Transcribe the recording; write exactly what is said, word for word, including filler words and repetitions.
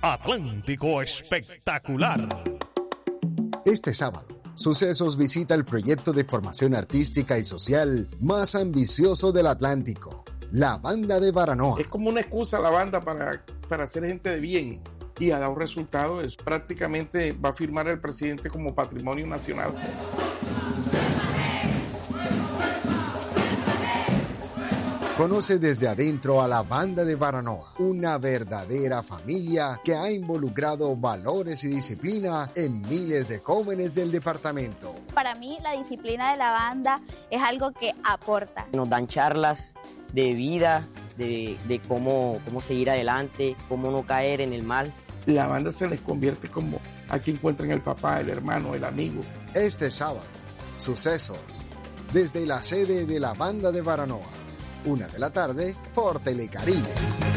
Atlántico Espectacular. Este sábado, Sucesos visita el proyecto de formación artística y social más ambicioso del Atlántico, la Banda de Baranoa. Es como una excusa la banda para, para ser gente de bien y ha dado resultados. Prácticamente va a firmar el presidente como patrimonio nacional. Conoce desde adentro a la Banda de Baranoa, una verdadera familia que ha involucrado valores y disciplina en miles de jóvenes del departamento. Para mí, la disciplina de la banda es algo que aporta. Nos dan charlas de vida, de, de cómo, cómo seguir adelante, cómo no caer en el mal. La banda se les convierte como aquí encuentran el papá, el hermano, el amigo. Este sábado, Sucesos, desde la sede de la Banda de Baranoa. Una de la tarde por Telecaribe.